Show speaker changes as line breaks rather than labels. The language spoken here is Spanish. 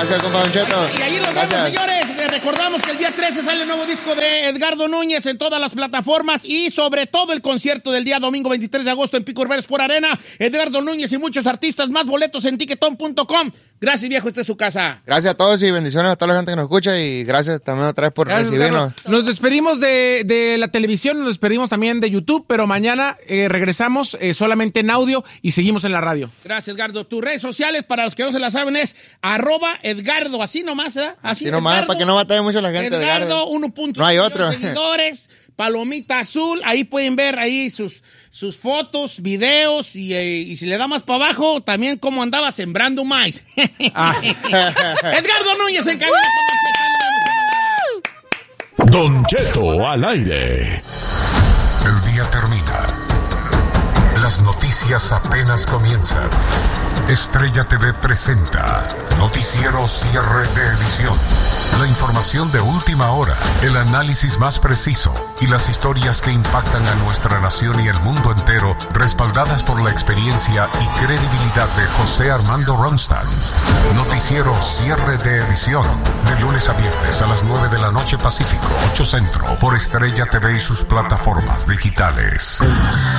Gracias, compa Don Cheto.
Y ahí nos vemos, señores. Les recordamos que el día 13 sale el nuevo disco de Edgardo Núñez en todas las plataformas y sobre todo el concierto del día domingo 23 de agosto en Pico Rivera Sport Arena. Edgardo Núñez y muchos artistas más, boletos en Ticketon.com. Gracias, viejo, esta es su casa.
Gracias a todos y bendiciones a toda la gente que nos escucha y gracias también otra vez por recibirnos.
Nos despedimos de la televisión, nos despedimos también de YouTube, pero mañana regresamos solamente en audio y seguimos en la radio.
Gracias, Edgardo. Tus redes sociales, para los que no se la saben, es @Edgardo, así nomás, ¿eh?
Así nomás, para que no batalle mucho la gente.
Edgardo, 1.5
no hay otro.
seguidores, palomita azul, ahí pueden ver ahí sus fotos, videos y si le da más para abajo, también cómo andaba sembrando maíz. Edgardo Núñez en cabina.
Don Cheto al aire.
El día termina. Las noticias apenas comienzan. Estrella TV presenta Noticiero Cierre de Edición. La información de última hora, el análisis más preciso y las historias que impactan a nuestra nación y el mundo entero, respaldadas por la experiencia y credibilidad de José Armando Ronstadt. Noticiero Cierre de Edición, de lunes a viernes a las 9 de la noche Pacífico, 8 Centro, por Estrella TV y sus plataformas digitales.